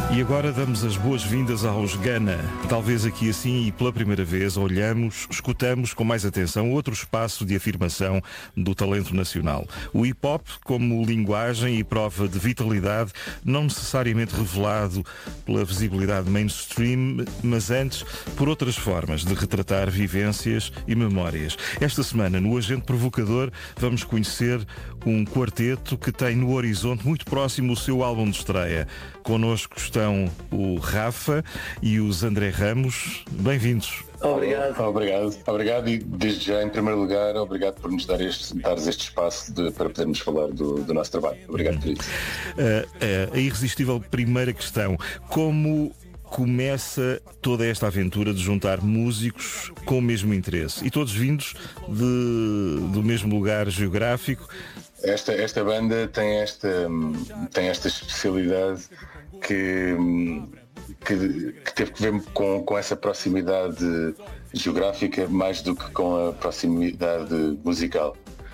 E agora damos as boas-vindas aos Gana. Talvez aqui assim e pela primeira vez escutamos com mais atenção outro espaço de afirmação do talento nacional. O hip-hop como linguagem e prova de vitalidade, não necessariamente revelado pela visibilidade mainstream, mas antes por outras formas de retratar vivências e memórias. Esta semana, no Agente Provocador, vamos conhecer um quarteto que tem no horizonte muito próximo o seu álbum de estreia. Connosco estão o Rafa e os André Ramos. Bem-vindos. Obrigado e desde já, em primeiro lugar, obrigado por nos dar este espaço para podermos falar do nosso trabalho. Obrigado por isso. A irresistível primeira questão: como começa toda esta aventura de juntar músicos com o mesmo interesse e todos vindos do mesmo lugar geográfico? Esta banda tem esta especialidade que teve que ver com essa proximidade geográfica mais do que com a proximidade musical.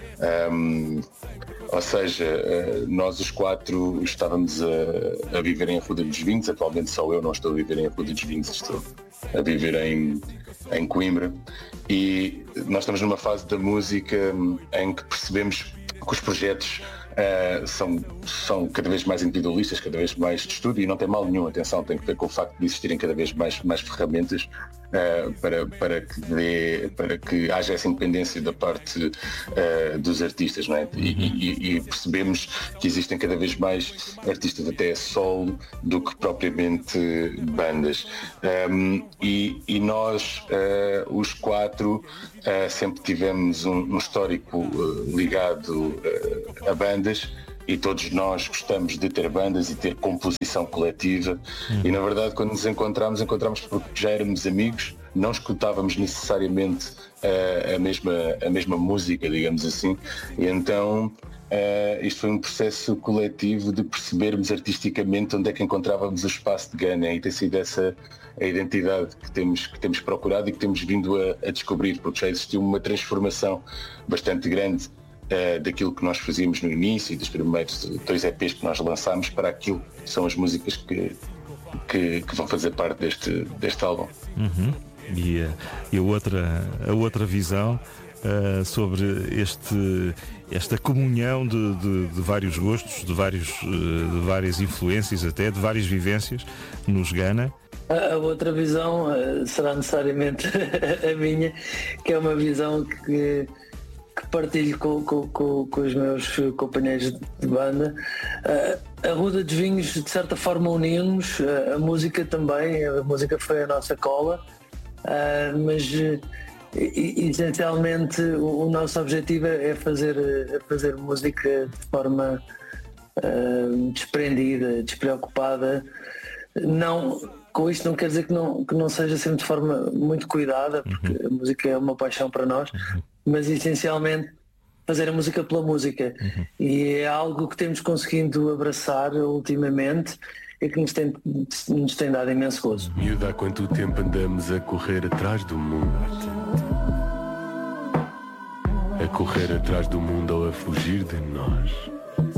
Ou seja, nós os quatro estávamos a viver em Arruda dos Vinhos. Atualmente só eu não estou a viver em Arruda dos Vinhos, estou a viver em Coimbra, e nós estamos numa fase da música em que percebemos que os projetos são cada vez mais individualistas, cada vez mais de estúdio, e não tem mal nenhum, atenção, tem que ver com o facto de existirem cada vez mais ferramentas para que haja essa independência da parte dos artistas, não é? E percebemos que existem cada vez mais artistas até solo do que propriamente bandas, e nós os quatro sempre tivemos um histórico ligado a bandas, e todos nós gostamos de ter bandas e ter composição coletiva. E na verdade, quando nos encontramos porque já éramos amigos, não escutávamos necessariamente a mesma música, digamos assim, e então isto foi um processo coletivo de percebermos artisticamente onde é que encontrávamos o espaço de Gana, e tem sido essa a identidade que temos procurado e que temos vindo a descobrir, porque já existiu uma transformação bastante grande daquilo que nós fazíamos no início e dos primeiros 2 EPs que nós lançámos para aquilo que são as músicas que vão fazer parte deste álbum. E a outra visão sobre esta comunhão de vários gostos, de várias influências, até de várias vivências nos Gana. A outra visão será necessariamente a minha, que é uma visão que partilho com os meus companheiros de banda. A Arruda dos Vinhos de certa forma uniu-nos, a música também, a música foi a nossa cola, mas essencialmente o nosso objetivo é fazer música de forma desprendida, despreocupada. Com isto não quer dizer que não seja sempre de forma muito cuidada, porque a música é uma paixão para nós, mas essencialmente fazer a música pela música. E é algo que temos conseguido abraçar ultimamente e que nos tem dado imenso gozo. Miúda, há quanto tempo andamos a correr atrás do mundo? A correr atrás do mundo ou a fugir de nós?